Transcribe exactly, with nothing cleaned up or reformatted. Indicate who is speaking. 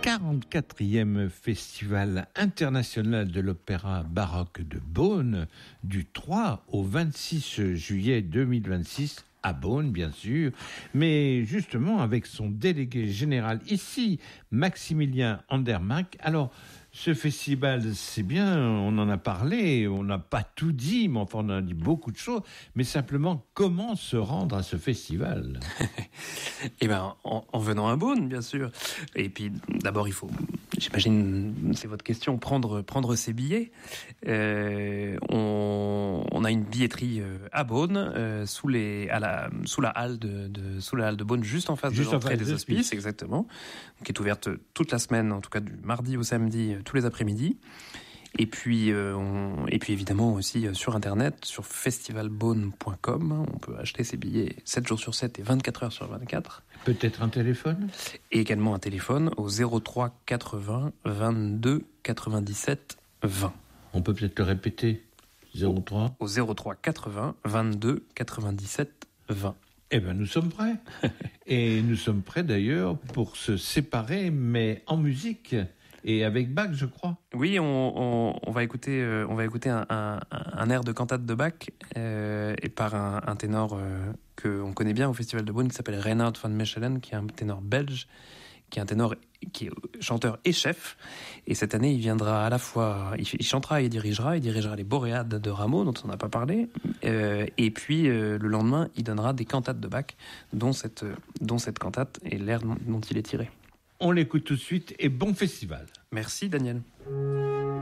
Speaker 1: quarante-quatrième Festival international de l'opéra baroque de Beaune du trois au vingt-six juillet deux mille vingt-six à Beaune, bien sûr, mais justement avec son délégué général ici, Maximilien Andermatt. Alors, ce festival, c'est bien, on en a parlé, on n'a pas tout dit, mais enfin on a dit beaucoup de choses, mais simplement, comment se rendre à ce festival ?
Speaker 2: Eh ben, en, en venant à Beaune, bien sûr. Et puis, d'abord, il faut, j'imagine, c'est votre question, prendre prendre ses billets. Euh, on, on a une billetterie à Beaune, euh, sous les, à la, sous la halle de, de, sous la halle de Beaune, juste en face juste de l'entrée des hospices, hospices, exactement, qui est ouverte toute la semaine, en tout cas du mardi au samedi, tous les après-midi. Et puis, euh, on, et puis évidemment aussi euh, sur Internet, sur festival beaune point com, on peut acheter ses billets sept jours sur sept et vingt-quatre heures sur vingt-quatre.
Speaker 1: Peut-être un téléphone ?
Speaker 2: Et également un téléphone au zéro trois quatre-vingts vingt-deux quatre-vingt-dix-sept vingt.
Speaker 1: On peut peut-être le répéter, zéro trois
Speaker 2: Au zéro trois quatre-vingts vingt-deux quatre-vingt-dix-sept vingt.
Speaker 1: Eh bien, nous sommes prêts. Et nous sommes prêts d'ailleurs pour se séparer, mais en musique. Et avec Bach, je crois.
Speaker 2: Oui, on, on, on va écouter, euh, on va écouter un, un, un air de cantate de Bach euh, et par un, un ténor euh, que on connaît bien au Festival de Beaune qui s'appelle Reinhard van Mechelen, qui est un ténor belge, qui est un ténor qui est chanteur et chef. Et cette année, il viendra à la fois, il, il chantera et dirigera, il dirigera les Boréades de Rameau, dont on n'a pas parlé. Euh, et puis euh, le lendemain, il donnera des cantates de Bach, dont cette, dont cette cantate et l'air dont il est tiré.
Speaker 1: On l'écoute tout de suite et bon festival.
Speaker 2: Merci Daniel.